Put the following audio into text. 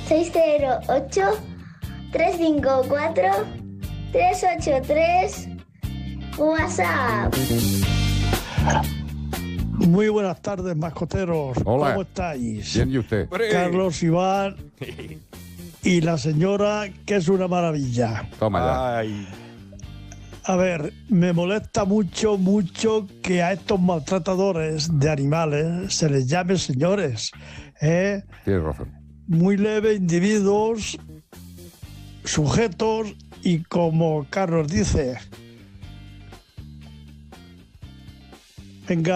608-354-383 WhatsApp. Muy buenas tardes, mascoteros. Hola. ¿Cómo estáis? Bien, ¿y usted? Carlos, Iván y la señora, que es una maravilla. Toma ya. Ay, A ver, me molesta mucho que a estos maltratadores de animales se les llame señores. Tienes razón. Muy leve, individuos, sujetos y, como Carlos dice, venga.